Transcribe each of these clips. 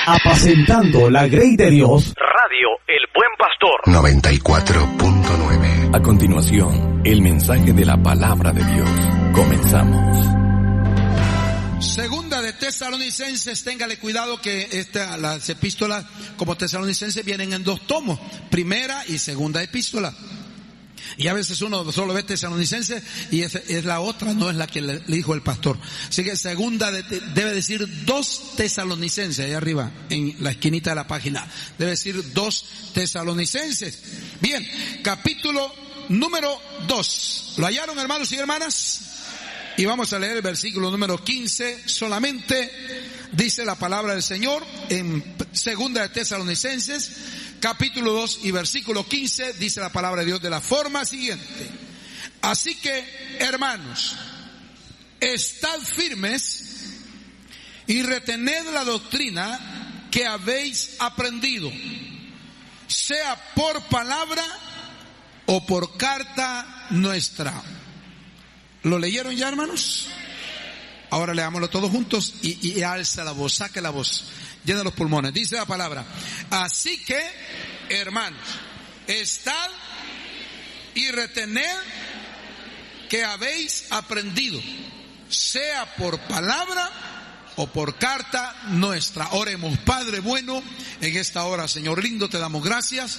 apacentando la grey de Dios. Radio El Buen Pastor 94.9. A continuación, el mensaje de la palabra de Dios. Comenzamos. Segunda de Tesalonicenses, téngale cuidado que las epístolas como Tesalonicenses vienen en 2 tomos, primera y segunda epístola. Y a veces uno solo ve Tesalonicenses y es la otra, no es la que le dijo el pastor. Así que segunda debe decir 2 Tesalonicenses, ahí arriba, en la esquinita de la página. Debe decir 2 Tesalonicenses. Bien, capítulo número 2. ¿Lo hallaron, hermanos y hermanas? Y vamos a leer el versículo número 15 solamente. Dice la palabra del Señor en segunda de Tesalonicenses, capítulo 2 y versículo 15, dice la palabra de Dios de la forma siguiente. Así que, hermanos, estad firmes y retened la doctrina que habéis aprendido, sea por palabra o por carta nuestra. ¿Lo leyeron ya, hermanos? Ahora leámoslo todos juntos y alza la voz, saque la voz, llena los pulmones. Dice la palabra: así que, hermanos, estad y retened que habéis aprendido, sea por palabra o por carta nuestra. Oremos. Padre bueno, en esta hora, Señor lindo, te damos gracias.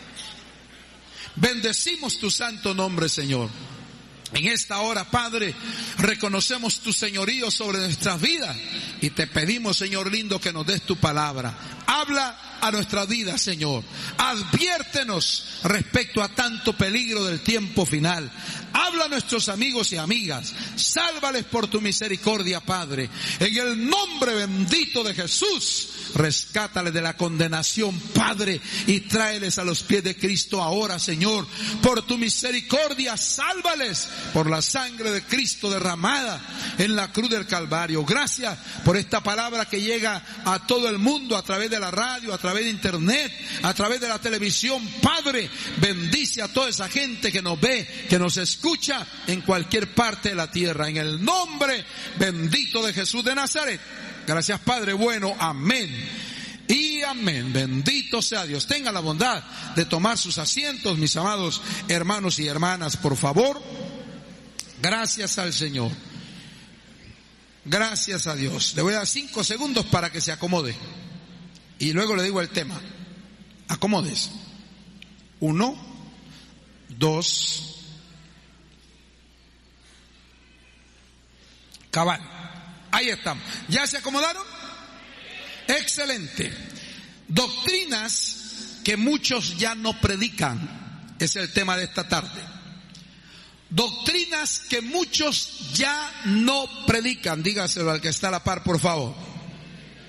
Bendecimos tu santo nombre, Señor. En esta hora, Padre, reconocemos tu señorío sobre nuestras vidas y te pedimos, Señor lindo, que nos des tu palabra. Habla a nuestra vida, Señor. Adviértenos respecto a tanto peligro del tiempo final. Habla a nuestros amigos y amigas. Sálvales por tu misericordia, Padre. En el nombre bendito de Jesús, rescátales de la condenación, Padre, y tráeles a los pies de Cristo ahora, Señor. Por tu misericordia, sálvales por la sangre de Cristo derramada en la cruz del Calvario. Gracias por esta palabra que llega a todo el mundo a través de la radio, a través de internet, a través de la televisión. Padre, bendice a toda esa gente que nos ve, que nos escucha en cualquier parte de la tierra. En el nombre bendito de Jesús de Nazaret. Gracias, Padre bueno. Amén y amén. Bendito sea Dios. Tengan la bondad de tomar sus asientos, mis amados hermanos y hermanas, por favor. Gracias al Señor. Gracias a Dios. Le voy a dar 5 segundos para que se acomode. Y luego le digo el tema. Acomodes. 1, 2. Cabal. Ahí estamos. ¿Ya se acomodaron? Excelente. Doctrinas que muchos ya no predican. Es el tema de esta tarde. Doctrinas que muchos ya no predican. Dígaselo al que está a la par, por favor.